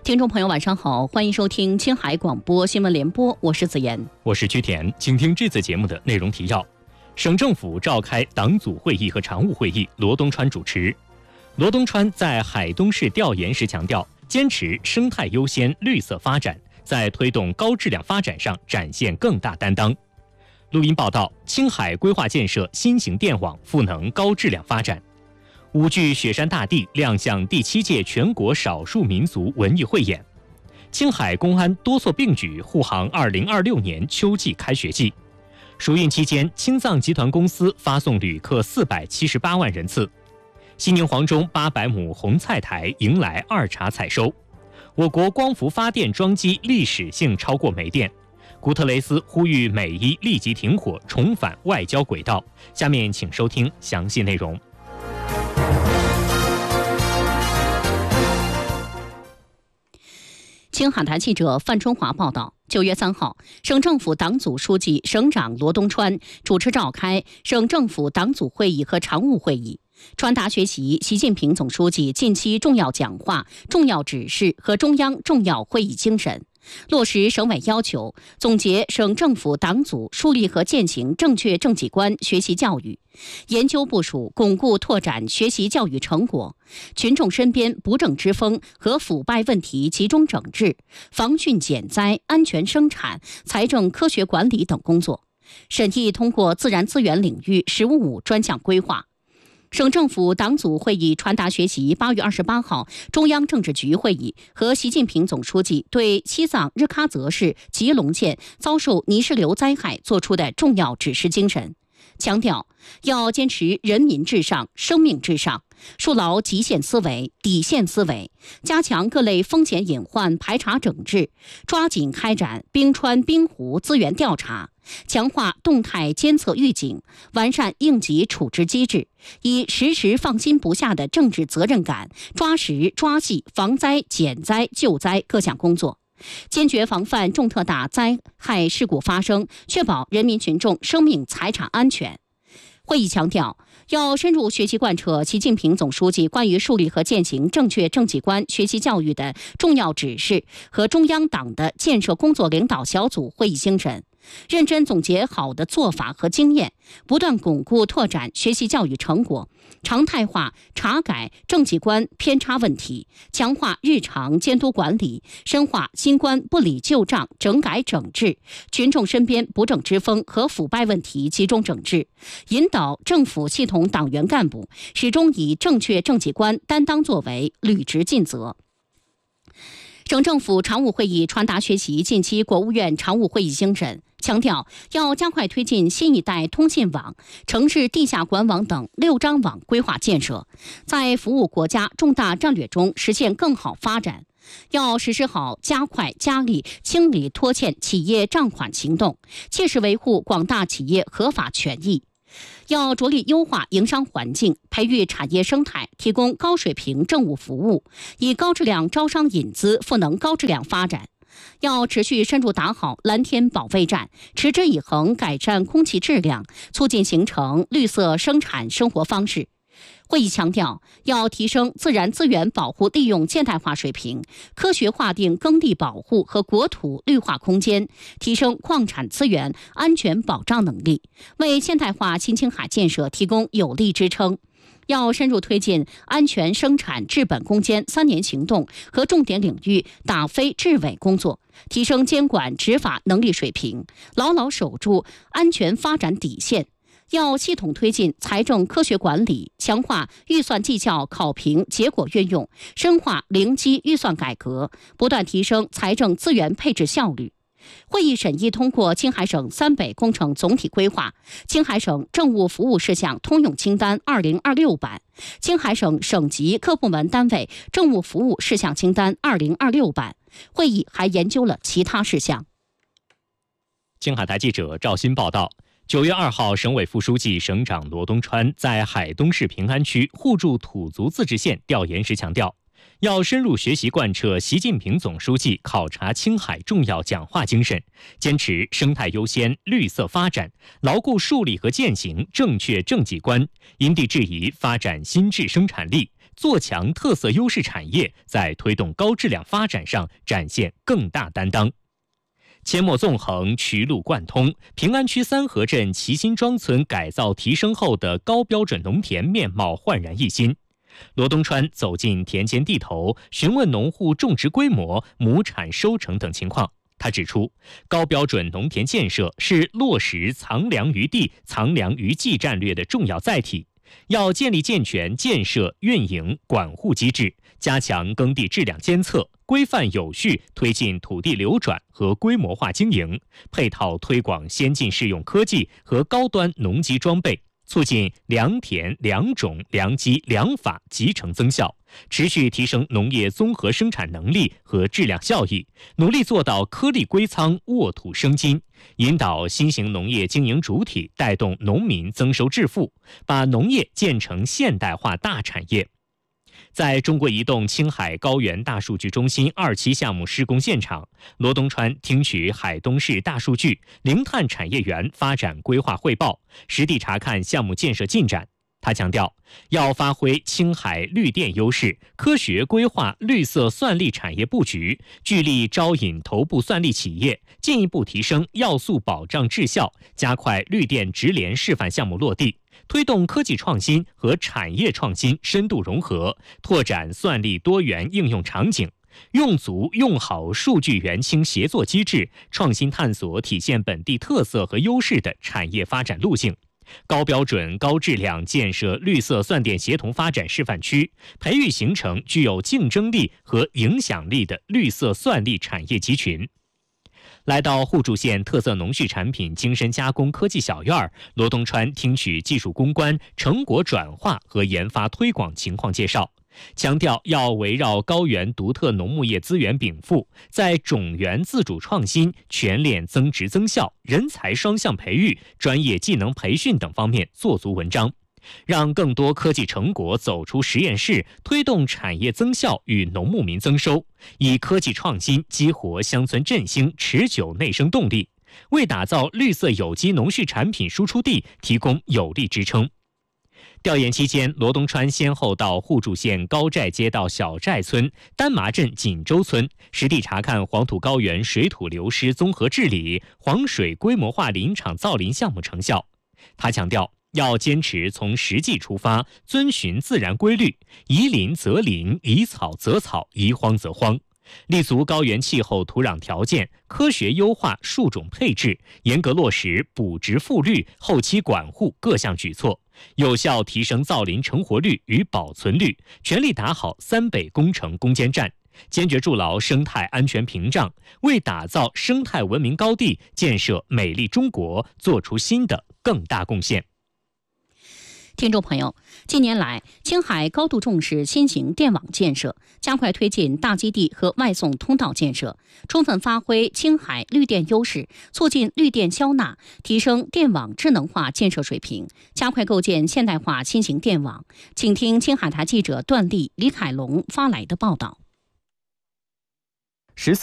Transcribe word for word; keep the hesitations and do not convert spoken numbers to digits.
听众朋友晚上好，欢迎收听青海广播新闻联播，我是子妍， 我是曲田。请听这次节目的内容提要。省政府召开党组会议和常务会议，罗东川主持。罗东川在海东市调研时强调，坚持生态优先、绿色发展，在推动高质量发展上展现更大担当。录音报道：青海规划建设新型电网，赋能高质量发展。舞剧《雪山大地》亮相第七届全国少数民族文艺汇演。青海公安多措并举护航二零二六年秋季开学季。暑运期间，青藏集团公司发送旅客四百七十八万人次。西宁黄忠八百亩红菜台迎来二茬采收。我国光伏发电装机历史性超过煤电。古特雷斯呼吁美伊立即停火，重返外交轨道。下面请收听详细内容。 青海台记者范春华报道，九月三号，省政府党组书记、省长罗东川主持召开省政府党组会议和常务会议，传达学习习近平总书记近期重要讲话、重要指示和中央重要会议精神，落实省委要求，总结省政府党组树立和践行正确政绩观学习教育，研究部署巩固拓展学习教育成果，群众身边不正之风和腐败问题集中整治，防汛减灾、安全生产、财政科学管理等工作。审议通过自然资源领域“十五五”专项规划。省政府党组会议传达学习八月二十八号中央政治局会议和习近平总书记对西藏日喀则市吉隆县遭受泥石流灾害作出的重要指示精神，强调要坚持人民至上、生命至上，树牢极限思维、底线思维，加强各类风险隐患排查整治，抓紧开展冰川冰湖资源调查，强化动态监测预警，完善应急处置机制，以时时放心不下的政治责任感，抓实抓细防灾减灾救灾各项工作，坚决防范重特大灾害事故发生，确保人民群众生命财产安全。会议强调，要深入学习贯彻习近平总书记关于树立和践行正确政绩观学习教育的重要指示和中央党的建设工作领导小组会议精神，认真总结好的做法和经验，不断巩固拓展学习教育成果，常态化查改政绩观偏差问题，强化日常监督管理，深化新观不理旧账整改整治，群众身边不正之风和腐败问题集中整治，引导政府系统党员干部始终以正确政绩观担当作为，履职尽责。省政府常务会议传达学习近期国务院常务会议精神，强调要加快推进新一代通信网、城市地下管网等六张网规划建设，在服务国家重大战略中实现更好发展。要实施好加快加力清理拖欠企业账款行动，切实维护广大企业合法权益。要着力优化营商环境，培育产业生态，提供高水平政务服务，以高质量招商引资，赋能高质量发展。要持续深入打好蓝天保卫战，持之以恒改善空气质量，促进形成绿色生产生活方式。会议强调，要提升自然资源保护利用现代化水平，科学划定耕地保护和国土绿化空间，提升矿产资源安全保障能力，为现代化新青海建设提供有力支撑。要深入推进安全生产治本攻坚三年行动和重点领域打非治伪工作，提升监管执法能力水平，牢牢守住安全发展底线。要系统推进财政科学管理，强化预算绩效考评结果运用，深化零基预算改革，不断提升财政资源配置效率。会议审议通过青海省三北工程总体规划、青海省政务服务事项通用清单二零二六版、青海省省级各部门单位政务服务事项清单二零二六版。会议还研究了其他事项。 青海台记者赵鑫报道。九月二号，省委副书记、省长罗东川在海东市平安区互助土族自治县调研时强调，要深入学习贯彻习近平总书记考察青海重要讲话精神，坚持生态优先、绿色发展，牢固树立和践行正确政绩观，因地制宜发展新质生产力， 做强特色优势产业，在推动高质量发展上展现更大担当。阡陌纵横，渠路贯通，平安区三河镇齐辛庄村改造提升后的高标准农田面貌焕然一新。罗东川走进田间地头，询问农户种植规模、亩产收成等情况。他指出，高标准农田建设是落实藏粮于地、藏粮于技战略的重要载体，要建立健全建设、运营、管护机制，加强耕地质量监测，规范有序推进土地流转和规模化经营，配套推广先进适用科技和高端农机装备，促进良田、良种、良机、良法集成增效，持续提升农业综合生产能力和质量效益，努力做到颗粒归仓、沃土生金，引导新型农业经营主体带动农民增收致富，把农业建成现代化大产业。在中国移动青海高原大数据中心二期项目施工现场，罗东川听取海东市大数据零碳产业园发展规划汇报，实地查看项目建设进展。他强调，要发挥青海绿电优势，科学规划绿色算力产业布局，聚力招引头部算力企业，进一步提升要素保障质效，加快绿电直联示范项目落地，推动科技创新和产业创新深度融合，拓展算力多元应用场景，用足用好数据元氢协作机制，创新探索体现本地特色和优势的产业发展路径。高标准、高质量建设绿色算电协同发展示范区，培育形成具有竞争力和影响力的绿色算力产业集群。来到互助县特色农畜产品精深加工科技小院，罗东川听取技术攻关、成果转化和研发推广情况介绍，强调要围绕高原独特农牧业资源禀赋，在种源自主创新、全链增值增效、人才双向培育、专业技能培训等方面做足文章，让更多科技成果走出实验室，推动产业增效与农牧民增收，以科技创新激活乡村振兴持久内生动力，为打造绿色有机农畜产品输出地提供有力支撑。调研期间，罗东川先后到互助县高寨街道小寨村、丹麻镇锦州村，实地查看黄土高原水土流失综合治理、黄水规模化林场造林项目成效。他强调，要坚持从实际出发，遵循自然规律，宜林则林，宜草则草，宜荒则荒，立足高原气候土壤条件，科学优化树种配置，严格落实补植复绿、后期管护各项举措，有效提升造林成活率与保存率，全力打好三北工程攻坚战，坚决筑牢生态安全屏障，为打造生态文明高地、建设美丽中国做出新的更大贡献。 听众朋友，近年来，青海高度重视新型电网建设，加快推进大基地和外送通道建设，充分发挥青海绿电优势，促进绿电消纳，提升电网智能化建设水平，加快构建现代化新型电网。请听青海台记者段丽、李凯龙发来的报道。 十四